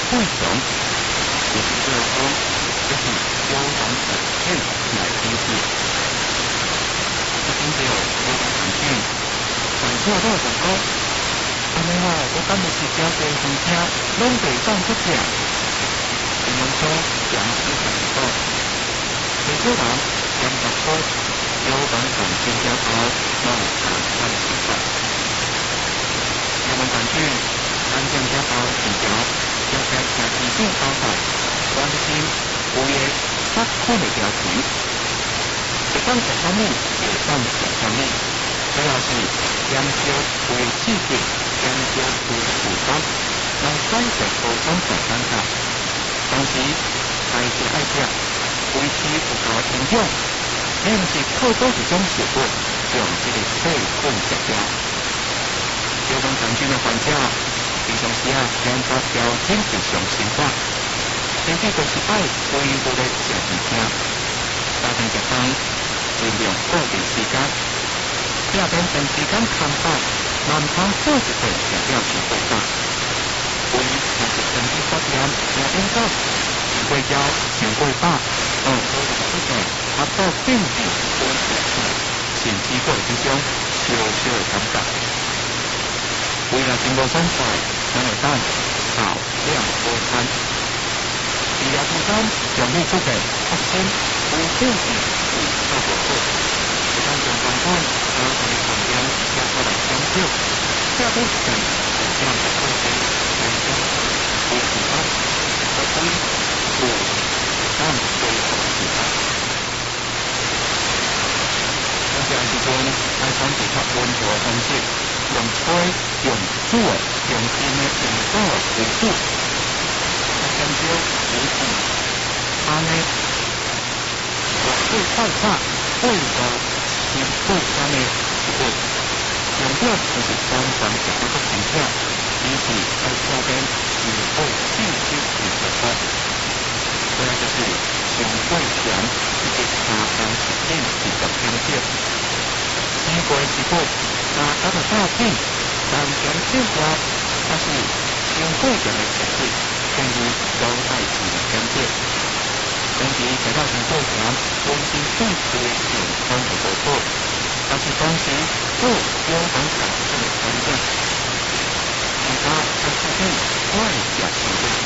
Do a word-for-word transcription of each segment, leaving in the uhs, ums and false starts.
贵重，就是最后就是交通本线来提示。我今朝我来谈天，谈错都成功。安尼话，我敢不是真侪事情拢袂当出声。形容说杨氏很多，每个人杨十多，有本事先交好，那谈判时间。我们感觉安全交好成交，要加强提醒方法，关心物业失控的条件。一旦在方面，也当在方面，主要是减少为刺激，减少为负担，让改善沟通在当下。同时，还是爱食维持有效的营养，而唔是靠多一种食物将这个细菌食掉。有关糖尿的患者，平常时啊检查调整日常生活，身体就是爱规律的食物件，家庭食饭尽量固定时间，避免长时间空腹，慢通做一顿食了是过饱。胃若是身体发炎、食变高、肠过腰、肠过饱，哦，都是出现腹部变质、温热起，甚至过这种烧烧的感觉。为了经过酸菜，咱会当少量多餐。治疗负担容易出现发生无变质与效果好，一旦从根本家庭的环境下出来减少，下段时间有这样的控制。健康、维持安、合规、有但最好是安。我这时阵爱选择较温和的方式，用吹、用煮的、用煎的、用烤的为主。来减少油脂、安尼，热水快炒、味道鲜不甘的食物，强调就是单纯食那个成片。彼此在下边也会继续与合作，再来就是相对强以及加强实践持续偏见。美国的食谱，那它的大片单纯变化，但是相对强的食品，建议都爱自然偏见。长期食到相对强，本身对对健康的不好，但是同时又有很产生的风险。其他在附近外加相对强，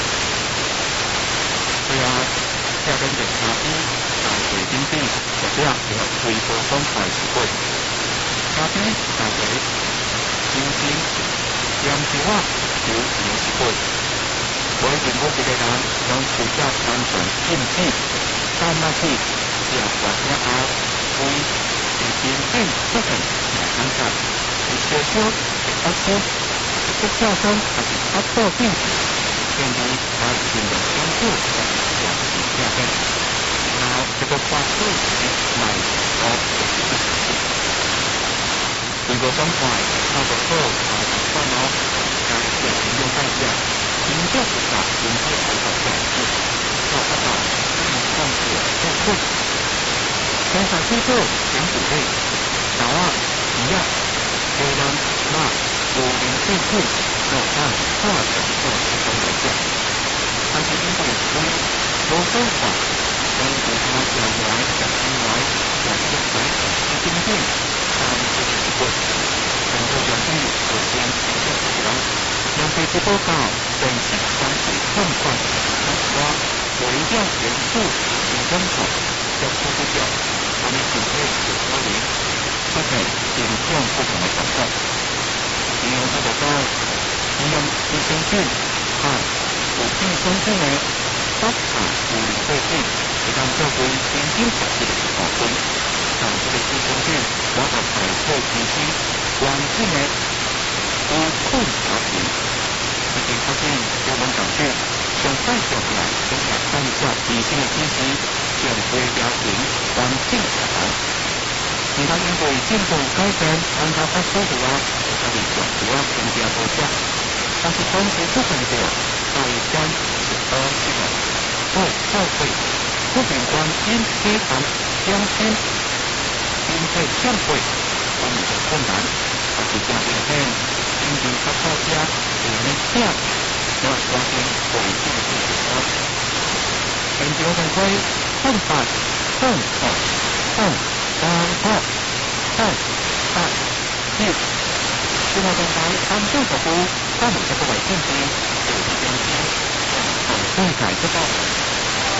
对啊，下边的咖啡在水冰地食了要微波风快食物，咖啡大杯、酒精、盐酒啊，有有食物。我认为一个人用除了单纯禁止，但那是食完了后，会会渐渐出现来感觉，有少少会发生。不跳升还是发到病时，建议来尽量关注在两级下面，然后这个发出来哦，就是不实际。如果想快，那个后还是算哦，将这个用代价，经过复杂经过合作表示，要达到健康的部分。生产制作全谷类，早啊，一样，黑人那。有零变数，可按化成做出生来讲，但是因为为有方法，将其他小来、小青来、小青来等之经变，当这个结果，然后表示首先比较主要，让这支报告分析相对痛快，包括微量元素与增长，要出不掉，他们只会有脱离，出现严重不同的状况。利用这个高，利用益生菌和有益生菌的发产物理对比，会当作为平均产值的保证。让这个益生菌我和排斥提升环境的无困调平。这件发现我们感觉上快上来都是按照提升的知识，将会调平环境下来。其他因为进步改善，让它发舒服啊，它的主要增加多价，但是同时不强调外观是多这个不后悔，不仅关心非常相亲，并且相会，我们的困难，还是将明天经济发到家，我们这样，要关心我自我正規，分法分學分三學分八業。事後更改按章服務，三名十個為天使，